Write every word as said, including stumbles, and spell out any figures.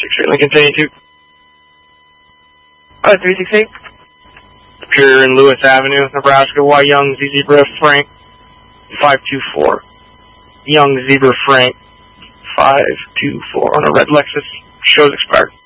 X-ray Lincoln ten eighty-two. Oh, three six eight. Superior and Lewis Avenue, Nebraska. Y Young Z Zebra Frank five two four. Young Zebra Frank five two four on a red Lexus. Shows expired.